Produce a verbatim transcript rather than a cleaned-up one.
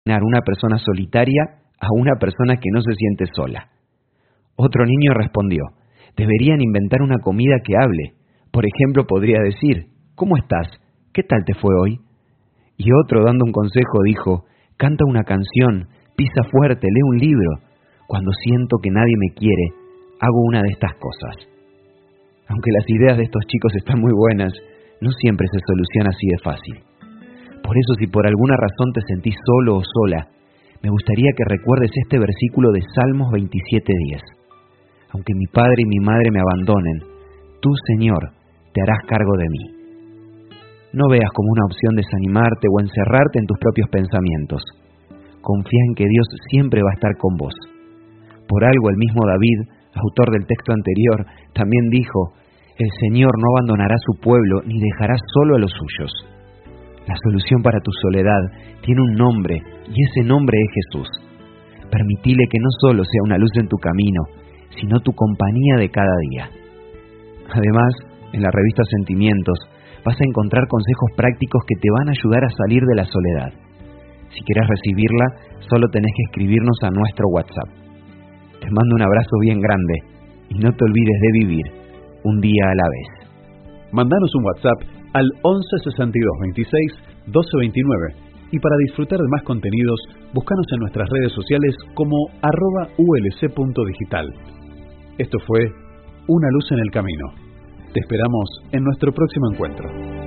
una persona solitaria a una persona que no se siente sola. Otro niño respondió, deberían inventar una comida que hable. Por ejemplo, podría decir, ¿cómo estás? ¿Qué tal te fue hoy? Y otro, dando un consejo, dijo, canta una canción, pisa fuerte, lee un libro. Cuando siento que nadie me quiere, hago una de estas cosas. Aunque las ideas de estos chicos están muy buenas, no siempre se soluciona así de fácil. Por eso, si por alguna razón te sentís solo o sola, me gustaría que recuerdes este versículo de Salmos veintisiete diez. Aunque mi padre y mi madre me abandonen, tú, Señor, te harás cargo de mí. No veas como una opción desanimarte o encerrarte en tus propios pensamientos. Confía en que Dios siempre va a estar con vos. Por algo el mismo David, autor del texto anterior, también dijo, el Señor no abandonará a su pueblo ni dejará solo a los suyos. La solución para tu soledad tiene un nombre, y ese nombre es Jesús. Permitile que no solo sea una luz en tu camino, sino tu compañía de cada día. Además, en la revista Sentimientos, vas a encontrar consejos prácticos que te van a ayudar a salir de la soledad. Si quieres recibirla, solo tenés que escribirnos a nuestro WhatsApp. Te mando un abrazo bien grande y no te olvides de vivir un día a la vez. Mandanos un WhatsApp al once sesenta y dos veintiséis doce veintinueve y para disfrutar de más contenidos, búscanos en nuestras redes sociales como arroba ulc.digital. Esto fue Una luz en el camino. Te esperamos en nuestro próximo encuentro.